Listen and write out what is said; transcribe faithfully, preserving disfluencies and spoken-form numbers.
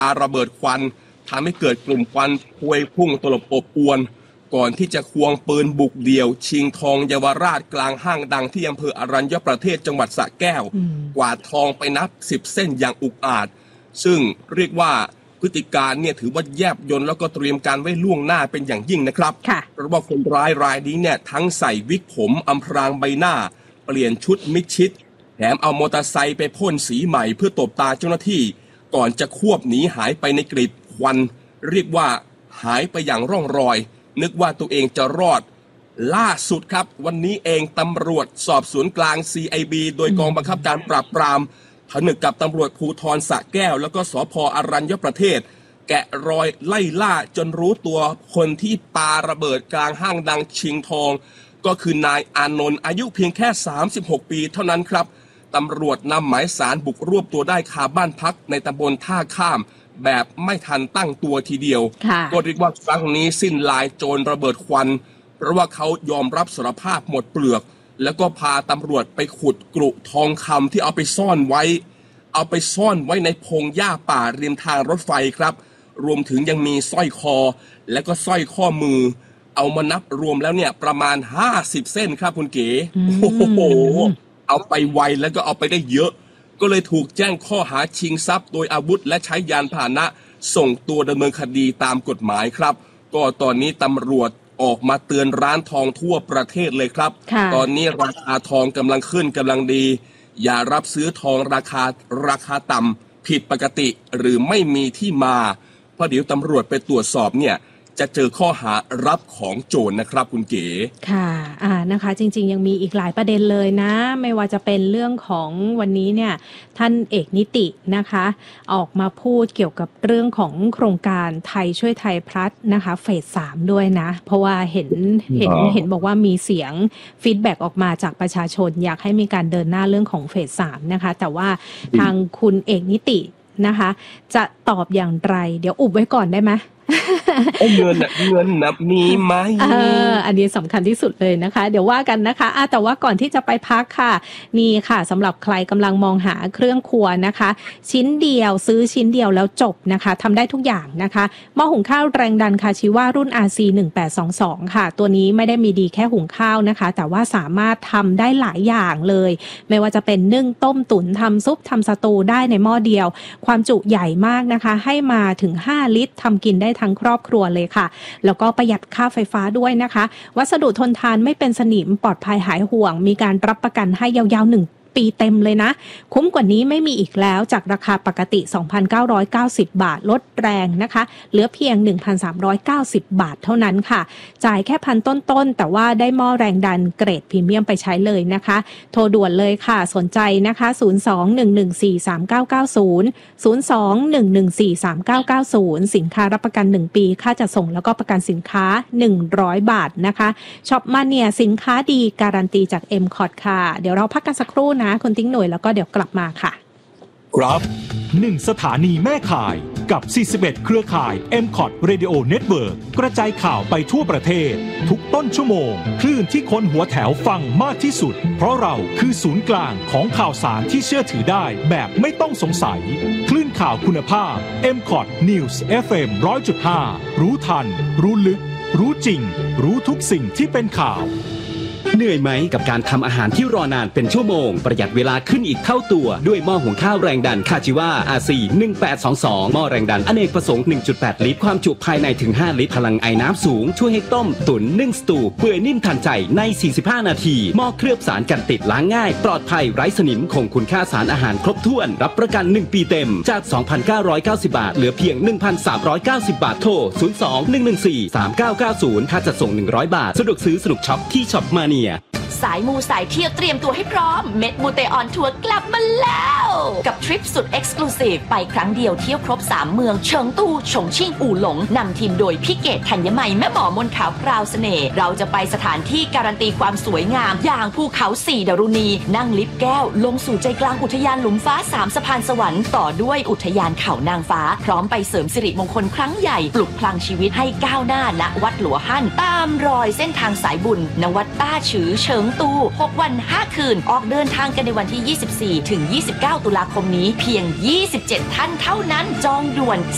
ปาระเบิดควันทำให้เกิดกลุ่มควันพวยพุ่งตลบอบอวนก่อนที่จะควงปืนบุกเดี่ยวชิงทองเยาวราชกลางห้างดังที่อำเภออรัญญประเทศจังหวัดสระแก้วกวาดทองไปนับสิบเส้นอย่างอุกอาจซึ่งเรียกว่าพฤติการเนี่ยถือว่าแยบยลแล้วก็เตรียมการไว้ล่วงหน้าเป็นอย่างยิ่งนะครับเพราะว่าคนร้ายรายนี้เนี่ยทั้งใส่วิกผมอำพรางใบหน้าเปลี่ยนชุดมิดชิดแถมเอามอเตอร์ไซค์ไปพ่นสีใหม่เพื่อตบตาเจ้าหน้าที่ก่อนจะควบหนีหายไปในกลีบควันเรียกว่าหายไปอย่างร่องรอยนึกว่าตัวเองจะรอดล่าสุดครับวันนี้เองตำรวจสอบสวนกลาง ซี ไอ บี โดยกองบังคับการปราบปรามผนึกกับตำรวจภูธรสระแก้วแล้วก็สภ.อรัญญประเทศแกะรอยไล่ล่าจนรู้ตัวคนที่ปาระเบิดกลางห้างดังชิงทองก็คือนายอานนท์อายุเพียงแค่สามสิบหกปีเท่านั้นครับตำรวจนำหมายสารบุกรวบตัวได้คาบ้านพักในตำบลท่าข้ามแบบไม่ทันตั้งตัวทีเดียวก็เรียกว่าครั้งนี้สิ้นลายโจรระเบิดควันเพราะว่าเขายอมรับสารภาพหมดเปลือกแล้วก็พาตำรวจไปขุดกรุทองคำที่เอาไปซ่อนไว้เอาไปซ่อนไว้ในพงหญ้าป่าริมทางรถไฟครับรวมถึงยังมีสร้อยคอและก็สร้อยข้อมือเอามานับรวมแล้วเนี่ยประมาณห้าสิบเส้นครับคุณเก๋โอ้โหเอาไปไวแล้วก็เอาไปได้เยอะก็เลยถูกแจ้งข้อหาชิงทรัพย์โดยอาวุธและใช้ยานพาหนะส่งตัวดำเนินคดีตามกฎหมายครับก็ตอนนี้ตำรวจออกมาเตือนร้านทองทั่วประเทศเลยครับตอนนี้ราคาทองกำลังขึ้นกำลังดีอย่ารับซื้อทองราคาราคาต่ำผิดปกติหรือไม่มีที่มาเพราะเดี๋ยวตำรวจไปตรวจสอบเนี่ยจะเจอข้อหารับของโจรนะครับคุณเก๋ค่ะอ่านะคะจริงๆยังมีอีกหลายประเด็นเลยนะไม่ว่าจะเป็นเรื่องของวันนี้เนี่ยท่านเอกนิตินะคะออกมาพูดเกี่ยวกับเรื่องของโครงการไทยช่วยไทยพลัสนะคะเฟสสามด้วยนะเพราะว่าเห็นเห็นเห็นบอกว่ามีเสียงฟีดแบ็กออกมาจากประชาชนอยากให้มีการเดินหน้าเรื่องของเฟสสามนะคะแต่ว่าทางคุณเอกนิตินะคะจะตอบอย่างไรเดี๋ยวอุบไว้ก่อนได้ไหมเงินน่ะเงินนับมีไหมเอออันนี้สำคัญที่สุดเลยนะคะเดี๋ยวว่ากันนะคะอ่ะแต่ว่าก่อนที่จะไปพักค่ะนี่ค่ะสำหรับใครกำลังมองหาเครื่องครัวนะคะชิ้นเดียวซื้อชิ้นเดียวแล้วจบนะคะทำได้ทุกอย่างนะคะหม้อหุงข้าวแรงดันคาชิว่ารุ่น อาร์ ซี หนึ่งแปดสองสอง ค่ะตัวนี้ไม่ได้มีดีแค่หุงข้าวนะคะแต่ว่าสามารถทำได้หลายอย่างเลยไม่ว่าจะเป็นนึ่งต้มตุ๋นทำซุปทำสตูได้ในหม้อเดียวความจุใหญ่มากนะคะให้มาถึงห้าลิตรทำกินได้ทั้งครอบครัวเลยค่ะแล้วก็ประหยัดค่าไฟฟ้าด้วยนะคะวัสดุทนทานไม่เป็นสนิมปลอดภัยหายห่วงมีการรับประกันให้ยาวๆหนึ่งปีเต็มเลยนะคุ้มกว่านี้ไม่มีอีกแล้วจากราคาปกติ สองพันเก้าร้อยเก้าสิบ บาทลดแรงนะคะเหลือเพียง หนึ่งพันสามร้อยเก้าสิบ บาทเท่านั้นค่ะจ่ายแค่พันต้นๆแต่ว่าได้หม้อแรงดันเกรดพรีเมียมไปใช้เลยนะคะโทรด่วนเลยค่ะสนใจนะคะศูนย์ สอง หนึ่ง หนึ่ง สี่ สาม เก้า เก้า ศูนย์ ศูนย์ สอง หนึ่ง หนึ่ง สี่ สาม เก้า เก้า ศูนย์สินค้ารับประกันหนึ่งปีค่าจัดส่งแล้วก็ประกันสินค้าหนึ่งร้อยบาทนะคะช็อปมาเนี่ยสินค้าดีการันตีจาก เอ็ม คอร์ด ค่ะเดี๋ยวเราพักกันสักครู่นะคุณทิ้งหน่วยแล้วก็เดี๋ยวกลับมาค่ะครับหนึ่งสถานีแม่ข่ายกับสี่สิบเอ็ดเครือข่าย เอ็ม คอร์ด Radio Network กระจายข่าวไปทั่วประเทศทุกต้นชั่วโมงคลื่นที่คนหัวแถวฟังมากที่สุดเพราะเราคือศูนย์กลางของข่าวสารที่เชื่อถือได้แบบไม่ต้องสงสัยคลื่นข่าวคุณภาพ เอ็ม คอร์ด News เอฟ เอ็ม หนึ่งร้อยจุดห้า รู้ทันรู้ลึกรู้จริงรู้ทุกสิ่งที่เป็นข่าวเหนื่อยไหมกับการทำอาหารที่รอนานเป็นชั่วโมงประหยัดเวลาขึ้นอีกเท่าตัวด้วยหม้อหุงข้าวแรงดันคาจิว่า อาร์ ซี หนึ่งแปดสองสอง หม้อแรงดันอเนกประสงค์ หนึ่งจุดแปด ลิตรความจุภายในถึงห้าลิตรพลังไอน้ำสูงช่วยให้ต้มตุ๋นนึ่งสตูเปื่อยนิ่มทันใจในสี่สิบห้านาทีหม้อเคลือบสารกันติดล้างง่ายปลอดภัยไร้สนิมคงคุณค่าสารอาหารครบถ้วนรับประกันหนึ่งปีเต็มจาก สองพันเก้าร้อยเก้าสิบ บาทเหลือเพียง หนึ่งพันสามร้อยเก้าสิบ บาทโทรศูนย์ สอง หนึ่ง หนึ่ง สี่ สาม เก้า เก้า ศูนย์ค่าจัดส่งหนึ่งร้อยบาทสะดวกซื้อสนุกช็อปที่ช็อปมาเนียสายมูสายเที่ยวเตรียมตัวให้พร้อมเม็ดมูเตออนทัวร์กลับมาแล้วกับทริปสุดเอ็กซ์คลูซีฟไปครั้งเดียวเที่ยวครบสามเมืองเฉิงตูฉงชิ่งอู่หลงนำทีมโดยพี่เกศธัญมัยแม่หมอมนขาวพราวเสน่ห์เราจะไปสถานที่การันตีความสวยงามอย่างภูเขาสี่ดารุณีนั่งลิฟต์แก้วลงสู่ใจกลางอุทยานหลุมฟ้าสามสะพานสวรรค์ต่อด้วยอุทยานเขานางฟ้าพร้อมไปเสริมสิริมงคลครั้งใหญ่ปลุกพลังชีวิตให้ก้าวหน้าณวัดหลัวหั่นตามรอยเส้นทางสายบุญณวัดต้าฉือเฉิงตูหกวันห้าคืนออกเดินทางกันในวันที่ยี่สิบสี่ถึงยี่สิบเก้าตุลาคมนี้เพียงยี่สิบเจ็ดท่านเท่านั้นจองด่วน